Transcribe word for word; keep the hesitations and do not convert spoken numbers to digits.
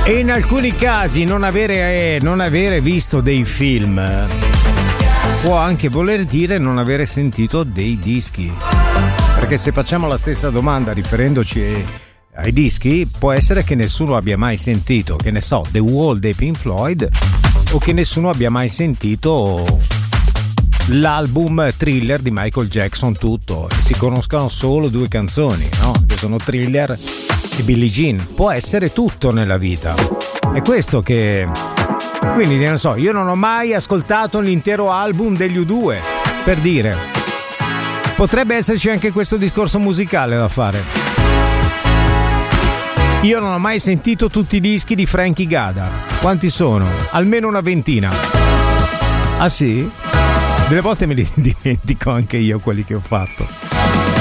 E in alcuni casi non avere, eh, non avere visto dei film può anche voler dire non avere sentito dei dischi. Perché se facciamo la stessa domanda riferendoci ai dischi, può essere che nessuno abbia mai sentito, che ne so, The Wall dei Pink Floyd, o che nessuno abbia mai sentito l'album Thriller di Michael Jackson tutto, e si conoscano solo due canzoni, no? Che sono Thriller e Billie Jean. Può essere tutto nella vita. È questo che... Quindi non so, io non ho mai ascoltato l'intero album degli U due, per dire. Potrebbe esserci anche questo discorso musicale da fare. Io non ho mai sentito tutti i dischi di Frankie Gada. Quanti sono? Almeno una ventina. Ah sì? Delle volte me li dimentico anche io quelli che ho fatto.